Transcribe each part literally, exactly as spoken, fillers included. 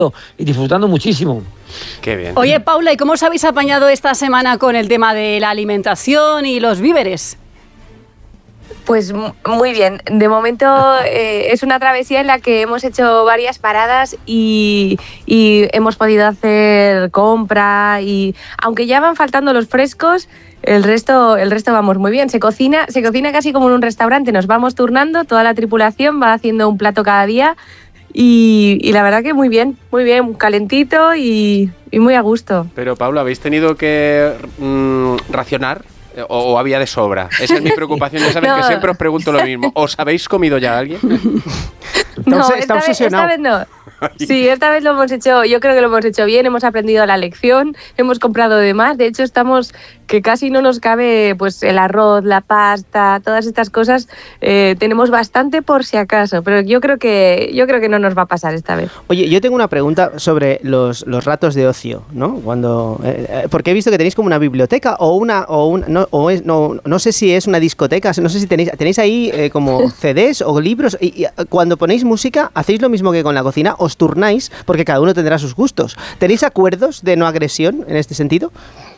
y disfrutando muchísimo. Qué bien. Oye, Paula, ¿y cómo os habéis apañado esta semana con el tema de la alimentación y los víveres? Pues muy bien. De momento eh, es una travesía en la que hemos hecho varias paradas y, y hemos podido hacer compra y aunque ya van faltando los frescos, el resto, el resto vamos muy bien. Se cocina, se cocina casi como en un restaurante. Nos vamos turnando, toda la tripulación va haciendo un plato cada día y, y la verdad que muy bien, muy bien, calentito y, y muy a gusto. Pero Paula, ¿habéis tenido que mmm, racionar? O, ¿O había de sobra? Esa es mi preocupación. Ya sabéis no. que siempre os pregunto lo mismo. ¿Os habéis comido ya a alguien? No, está, está obsesionado. Vez, esta vez no. Sí, esta vez lo hemos hecho, yo creo que lo hemos hecho bien, hemos aprendido la lección, hemos comprado de más, de hecho estamos que casi no nos cabe pues el arroz, la pasta, todas estas cosas, eh, tenemos bastante por si acaso, pero yo creo que yo creo que no nos va a pasar esta vez. Oye, yo tengo una pregunta sobre los, los ratos de ocio, ¿no? Cuando eh, porque he visto que tenéis como una biblioteca o una o una no o es, no no sé si es una discoteca, no sé si tenéis tenéis ahí eh, como C Ds o libros y, y cuando ponéis música hacéis lo mismo que con la cocina, os turnáis porque cada uno tendrá sus gustos. ¿Tenéis acuerdos de no agresión en este sentido?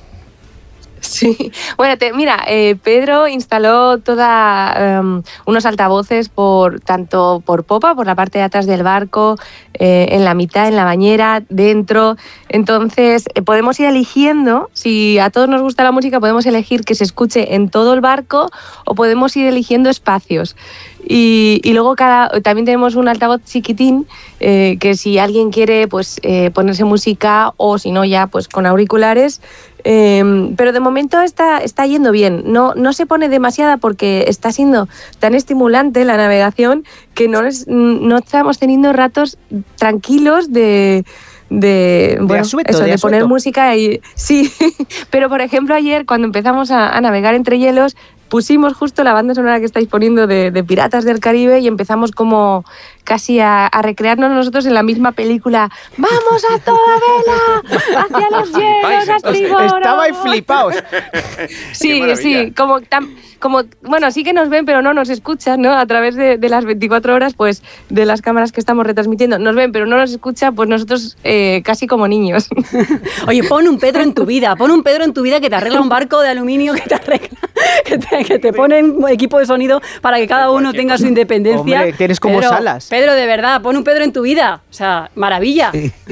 Sí, bueno, te, mira, eh, Pedro instaló toda um, unos altavoces por tanto por popa, por la parte de atrás del barco, eh, en la mitad, en la bañera, dentro. Entonces eh, podemos ir eligiendo, si a todos nos gusta la música, podemos elegir que se escuche en todo el barco o podemos ir eligiendo espacios. Y, y luego cada, también tenemos un altavoz chiquitín eh, que si alguien quiere pues eh, ponerse música o si no ya pues con auriculares. Eh, pero de momento está, está yendo bien, no, no se pone demasiada porque está siendo tan estimulante la navegación que no, es, no estamos teniendo ratos tranquilos de, de, de, bueno, asueto, eso, de, de asueto. poner música y sí, pero por ejemplo ayer cuando empezamos a, a navegar entre hielos pusimos justo la banda sonora que estáis poniendo de, de Piratas del Caribe y empezamos como casi a, a recrearnos nosotros en la misma película. ¡Vamos a toda vela! ¡Hacia los hielos, a estribor! Estabais flipaos. Sí, sí, como, tam, como, bueno, sí que nos ven, pero no nos escuchan, ¿no? A través de, de las veinticuatro horas, pues, de las cámaras que estamos retransmitiendo. Nos ven, pero no nos escucha, pues nosotros eh, casi como niños. Oye, pon un Pedro en tu vida, pon un Pedro en tu vida que te arregla un barco de aluminio, que te arregla, que te, que te pone un equipo de sonido para que cada uno tenga su independencia. Hombre, tienes como Pedro, salas. Pedro, de verdad, pon un Pedro en tu vida. O sea, maravilla.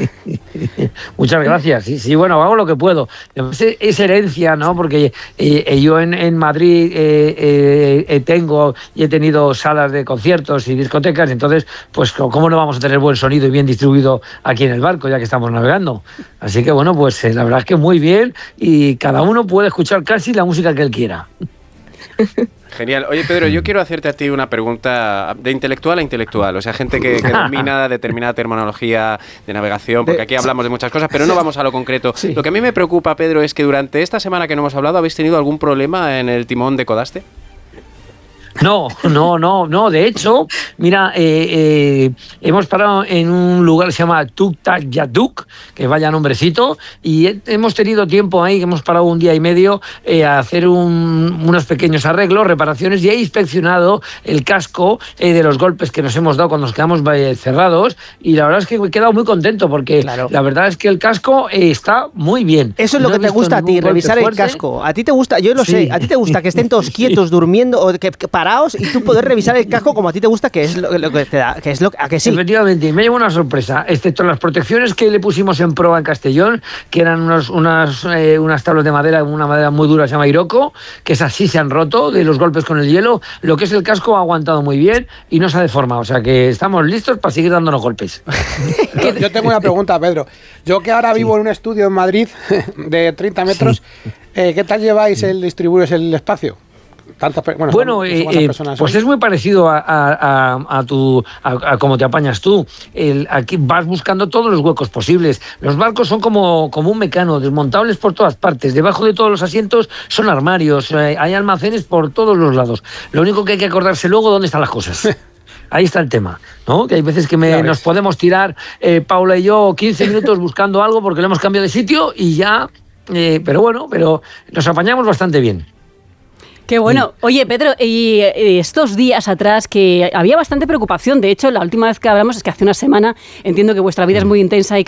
Muchas gracias. Sí, sí, bueno, hago lo que puedo. Es, es herencia, ¿no? Porque eh, yo en, en Madrid eh, eh, tengo y he tenido salas de conciertos y discotecas, entonces, pues, ¿cómo no vamos a tener buen sonido y bien distribuido aquí en el barco, ya que estamos navegando? Así que, bueno, pues eh, la verdad es que muy bien y cada uno puede escuchar casi la música que él quiera. Genial. Oye, Pedro, yo quiero hacerte a ti una pregunta de intelectual a intelectual. O sea, gente que, que domina determinada terminología de navegación, porque aquí hablamos de muchas cosas, pero no vamos a lo concreto. Sí. Lo que a mí me preocupa, Pedro, es que durante esta semana que no hemos hablado, ¿habéis tenido algún problema en el timón de Codaste? No, no, no, no. De hecho, mira, eh, eh, hemos parado en un lugar que se llama Tuktak Yaduk, que vaya nombrecito, y he, hemos tenido tiempo ahí, que hemos parado un día y medio eh, a hacer un, unos pequeños arreglos, reparaciones, y he inspeccionado el casco eh, de los golpes que nos hemos dado cuando nos quedamos eh, cerrados, y la verdad es que me he quedado muy contento, porque claro, la verdad es que el casco eh, está muy bien. Eso es lo no que te gusta a ti, revisar el fuerte. casco. A ti te gusta, yo lo Sí. sé, a ti te gusta que estén todos quietos, sí. durmiendo, o que, que paraos y tú poder revisar el casco como a ti te gusta, que es lo, lo que te da, que es lo a que sí. Efectivamente, me llevo una sorpresa, excepto las protecciones que le pusimos en proa en Castellón, que eran unos, unas, eh, unas tablas de madera, una madera muy dura, se llama Iroko, que esas sí se han roto de los golpes con el hielo. Lo que es el casco ha aguantado muy bien y no se ha deformado, o sea que estamos listos para seguir dándonos golpes. yo, yo tengo una pregunta, Pedro. Yo que ahora vivo sí. en un estudio en Madrid de treinta metros, sí. eh, ¿qué tal lleváis sí. el distribuir el espacio? Tantas, bueno, bueno eh, eh, pues es muy parecido a, a, a, a tu a, a cómo te apañas tú. El, aquí vas buscando todos los huecos posibles. Los barcos son como, como un mecano, desmontables por todas partes. Debajo de todos los asientos son armarios, eh, hay almacenes por todos los lados. Lo único que hay que acordarse luego dónde están las cosas. Ahí está el tema, ¿no? Que hay veces que me, nos podemos tirar, eh, Paula y yo, quince minutos buscando algo porque lo hemos cambiado de sitio y ya... Eh, pero bueno, pero nos apañamos bastante bien. Qué bueno. Oye, Pedro, y estos días atrás que había bastante preocupación, de hecho, la última vez que hablamos es que hace una semana, entiendo que vuestra vida es muy intensa y